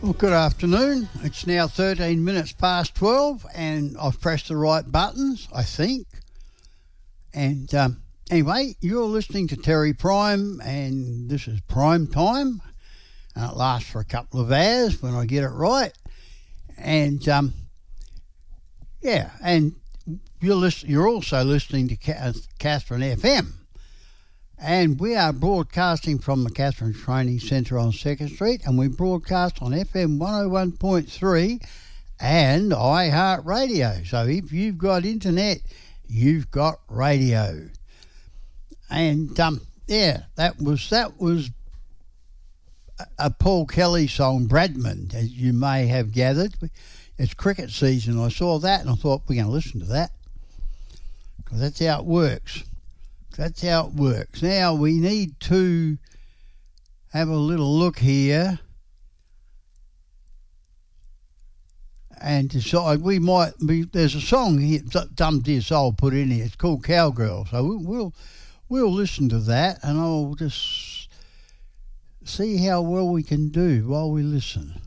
Well, good afternoon. It's now 13 minutes past 12 and I've pressed the right buttons, I think. And anyway, you're listening to Terry Prime and this is Prime Time. And it lasts for a couple of hours when I get it right. And, and you're also listening to Katherine FM. And we are broadcasting from the Katherine Training Centre on 2nd Street, and we broadcast on FM 101.3 and iHeartRadio. So if you've got internet, you've got radio. And that was a Paul Kelly song, Bradman, as you may have gathered. It's cricket season. I saw that and I thought we're going to listen to that because that's how it works. That's how it works. Now we need to have a little look here and decide there's a song here, Dumb Dear Soul put in here. It's called Cowgirl. So we'll listen to that and I'll just see how well we can do while we listen.